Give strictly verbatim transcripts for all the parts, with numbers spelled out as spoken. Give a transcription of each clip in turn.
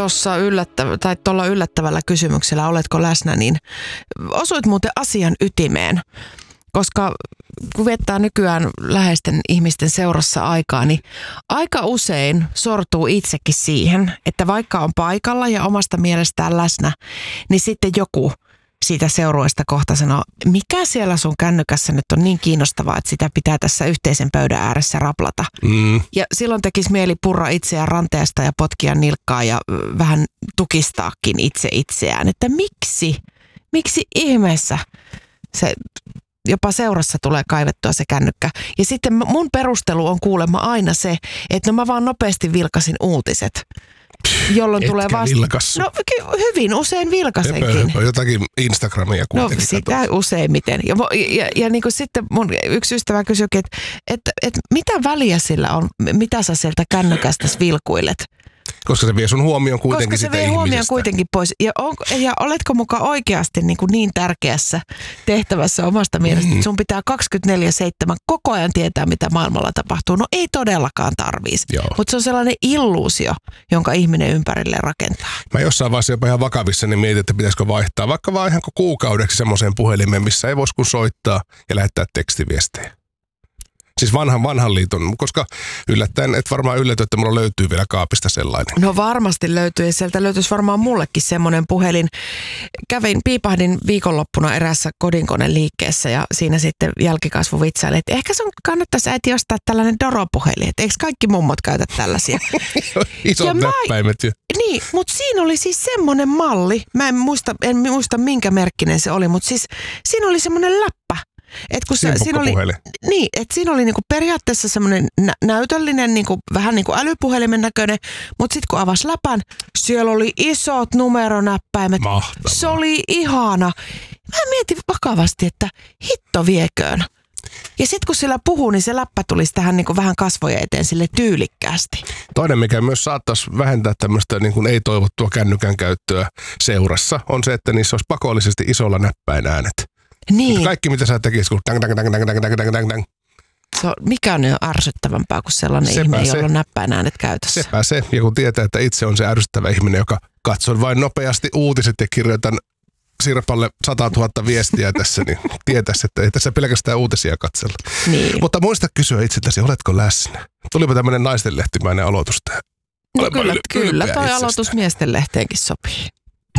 tuossa yllättäv- tai tuolla yllättävällä kysymyksellä, oletko läsnä, niin osuit muuten asian ytimeen. Koska kun viettää nykyään läheisten ihmisten seurassa aikaa, niin aika usein sortuu itsekin siihen, että vaikka on paikalla ja omasta mielestään läsnä, niin sitten joku siitä seurueesta kohta sanoo, mikä siellä sun kännykässä nyt on niin kiinnostavaa, että sitä pitää tässä yhteisen pöydän ääressä raplata. Mm. Ja silloin tekisi mieli purra itseään ranteesta ja potkia nilkkaa ja vähän tukistaakin itse itseään, että miksi, miksi ihmeessä se jopa seurassa tulee kaivettua se kännykkä. Ja sitten mun perustelu on kuulemma aina se, että no mä vaan nopeasti vilkasin uutiset. Jolloin Etkä tulee vasta... vilkassu. No hyvin usein vilkasenkin. Höpö, höpö, jotakin Instagramia kuitenkin. No sitä useimmiten. Ja, ja, ja, ja niin kuin sitten mun yksi ystävä kysyikin, että, että, että mitä väliä sillä on, mitä sä sieltä kännykästä vilkuilet? Koska se vie sun huomioon kuitenkin Koska se sitä vie huomioon ihmisestä. kuitenkin pois. Ja, on, ja oletko mukaan oikeasti niin, kuin niin tärkeässä tehtävässä omasta mielestä, mm. että sun pitää kaksikymmentäneljä seitsemän koko ajan tietää, mitä maailmalla tapahtuu? No ei todellakaan tarvitsisi. Mutta se on sellainen illuusio, jonka ihminen ympärille rakentaa. Mä jossain vaiheessa jopa ihan vakavissa niin mietin, että pitäisikö vaihtaa vaikka vaan ihan kuukaudeksi semmoiseen puhelimeen, missä ei voisi kun soittaa ja lähettää tekstiviestejä. Siis vanhan, vanhan liiton, koska yllättäen, et varmaan ylläty, että mulla löytyy vielä kaapista sellainen. No varmasti löytyy ja sieltä löytyisi varmaan mullekin semmoinen puhelin. Kävin, piipahdin viikonloppuna eräässä kodinkoneliikkeessä ja siinä sitten jälkikasvu vitsaili, että ehkä sun kannattaisi äiti ostaa tällainen Doro-puhelin, että eikö kaikki mummot käytä tällaisia? Isot näppäimet. Mä, niin, mutta siinä oli siis semmoinen malli, mä en muista, en muista minkä merkkinen se oli, mutta siis siinä oli semmoinen läppä. Et kun se, siinä oli, niin, että siinä oli niinku periaatteessa semmoinen nä- näytöllinen, niinku, vähän niin kuin älypuhelimen näköinen, mutta sitten kun avasi läpän, siellä oli isot numeronäppäimet. Mahtavaa. Se oli ihana. Mä mietin vakavasti, että hitto vieköön. Ja sitten kun sillä puhuu, niin se läppä tulisi tähän niinku vähän kasvojen eteen sille tyylikkäästi. Toinen, mikä myös saattaisi vähentää tämmöistä niin kuin ei-toivottua kännykän käyttöä seurassa, on se, että niissä olisi pakollisesti isolla näppäin äänet. Niin. Kaikki, mitä sä tekisit, kun dang, dang, dang, dang, dang, dang, dang, dang. Se on, mikä on jo ärsyttävämpää kuin sellainen sepä ihminen, jolla on näppäin äänet käytössä. Sepä se. Ja kun tietää, että itse on se ärsyttävä ihminen, joka katsoo vain nopeasti uutiset ja kirjoitan Sirpalle sata tuhatta viestiä tässä, niin tietäisi, että ei tässä pelkästään uutisia katsella. Niin. Mutta muista kysyä itseltäsi, oletko läsnä? Tulipa tämmöinen naistenlehtimäinen aloitus tähän. No kyllä, kyllä toi aloitus miesten lehteenkin sopii.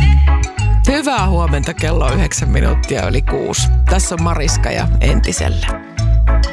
Hyvää huomenta, kello on yhdeksän minuuttia yli kuusi. Tässä on Mariska ja Entisellä.